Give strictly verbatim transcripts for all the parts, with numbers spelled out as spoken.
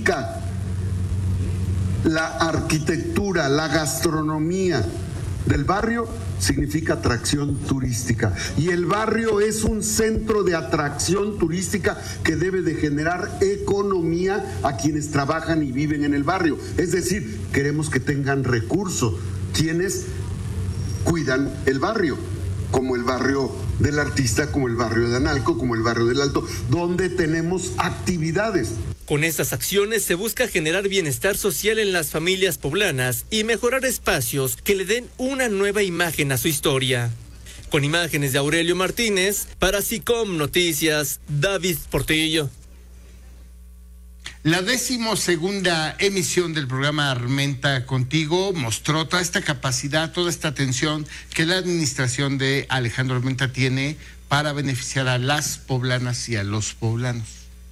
significa la arquitectura, la gastronomía del barrio, significa atracción turística. Y el barrio es un centro de atracción turística que debe de generar economía a quienes trabajan y viven en el barrio. Es decir, queremos que tengan recursos quienes cuidan el barrio, como el barrio del Artista, como el barrio de Analco, como el barrio del Alto, donde tenemos actividades. Con estas acciones se busca generar bienestar social en las familias poblanas y mejorar espacios que le den una nueva imagen a su historia. Con imágenes de Aurelio Martínez, para SICOM Noticias, David Portillo. La decimosegunda emisión del programa Armenta Contigo mostró toda esta capacidad, toda esta atención que la administración de Alejandro Armenta tiene para beneficiar a las poblanas y a los poblanos.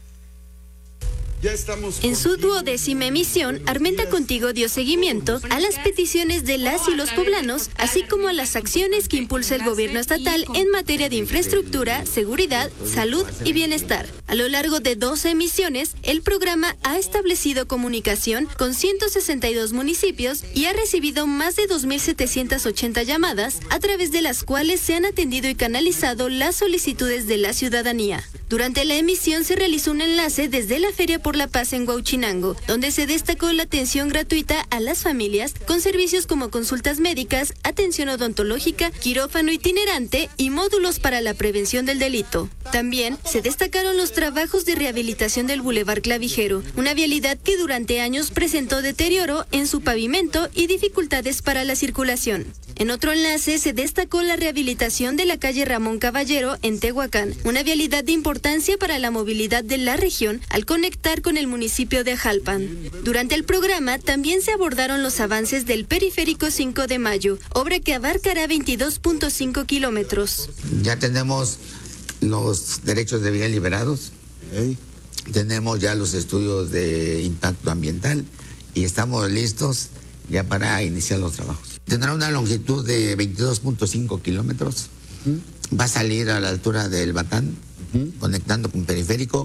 En su duodécima emisión, Armenta Contigo dio seguimiento a las peticiones de las y los poblanos, así como a las acciones que impulsa el gobierno estatal en materia de infraestructura, seguridad, salud y bienestar. A lo largo de doce emisiones, el programa ha establecido comunicación con ciento sesenta y dos municipios y ha recibido más de dos mil setecientas ochenta llamadas, a través de las cuales se han atendido y canalizado las solicitudes de la ciudadanía. Durante la emisión se realizó un enlace desde la Feria por la Paz en Huauchinango, donde se destacó la atención gratuita a las familias con servicios como consultas médicas, atención odontológica, quirófano itinerante y módulos para la prevención del delito. También se destacaron los trabajos de rehabilitación del Boulevard Clavijero, una vialidad que durante años presentó deterioro en su pavimento y dificultades para la circulación. En otro enlace se destacó la rehabilitación de la calle Ramón Caballero en Tehuacán, una vialidad de importancia para la movilidad de la región al conectar con el municipio de Jalpan. Durante el programa también se abordaron los avances del Periférico cinco de Mayo, obra que abarcará veintidós punto cinco kilómetros. Ya tenemos los derechos de vía liberados, ¿eh? Tenemos ya los estudios de impacto ambiental y estamos listos ya para iniciar los trabajos. Tendrá una longitud de veintidós punto cinco kilómetros. Uh-huh. Va a salir a la altura del Batán, uh-huh, conectando con Periférico,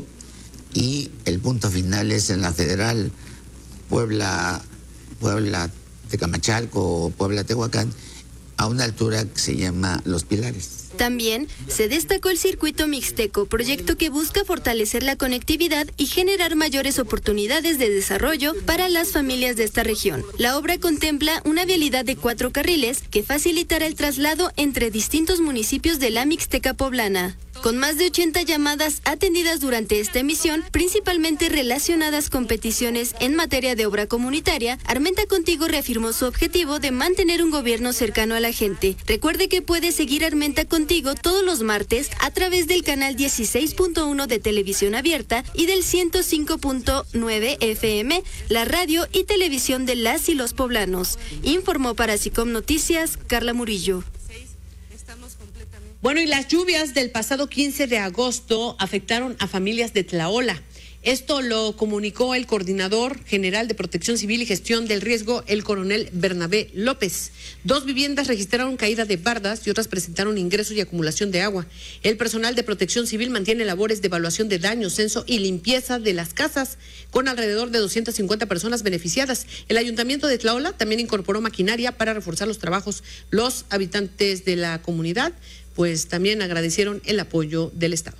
y el punto final es en la Federal Puebla, Puebla Tecamachalco, Puebla Tehuacán, a una altura que se llama Los Pilares. También se destacó el Circuito Mixteco, proyecto que busca fortalecer la conectividad y generar mayores oportunidades de desarrollo para las familias de esta región. La obra contempla una vialidad de cuatro carriles que facilitará el traslado entre distintos municipios de la Mixteca poblana. Con más de ochenta llamadas atendidas durante esta emisión, principalmente relacionadas con peticiones en materia de obra comunitaria, Armenta Contigo reafirmó su objetivo de mantener un gobierno cercano a la gente. Recuerde que puede seguir Armenta Contigo todos los martes a través del canal dieciséis punto uno de Televisión Abierta y del ciento cinco punto nueve F M, la radio y televisión de las y los poblanos. Informó para SICOM Noticias, Carla Murillo. Bueno, y las lluvias del pasado quince de agosto afectaron a familias de Tlaola. Esto lo comunicó el coordinador general de Protección Civil y Gestión del Riesgo, el coronel Bernabé López. Dos viviendas registraron caída de bardas y otras presentaron ingreso y acumulación de agua. El personal de Protección Civil mantiene labores de evaluación de daños, censo y limpieza de las casas, con alrededor de doscientas cincuenta personas beneficiadas. El ayuntamiento de Tlaola también incorporó maquinaria para reforzar los trabajos. Los habitantes de la comunidad pues también agradecieron el apoyo del Estado.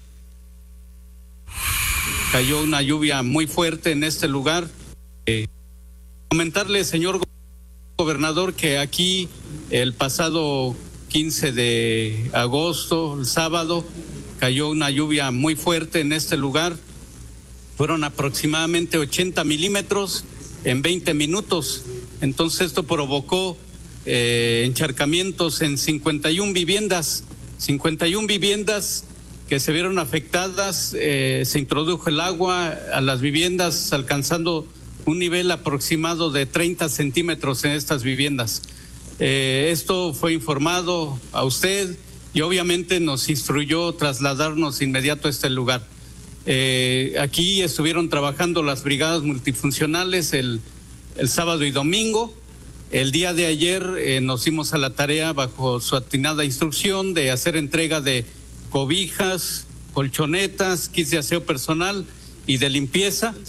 Cayó una lluvia muy fuerte en este lugar. Eh, comentarle, señor gobernador, que aquí el pasado quince de agosto, el sábado, cayó una lluvia muy fuerte en este lugar. Fueron aproximadamente ochenta milímetros en veinte minutos. Entonces esto provocó Eh, encharcamientos en cincuenta y una viviendas, cincuenta y una viviendas que se vieron afectadas. Eh, se introdujo el agua a las viviendas, alcanzando un nivel aproximado de treinta centímetros en estas viviendas. Eh, esto fue informado a usted y obviamente nos instruyó trasladarnos inmediato a este lugar. Eh, aquí estuvieron trabajando las brigadas multifuncionales el, el sábado y domingo. El día de ayer eh, nos dimos a la tarea, bajo su atinada instrucción, de hacer entrega de cobijas, colchonetas, kits de aseo personal y de limpieza.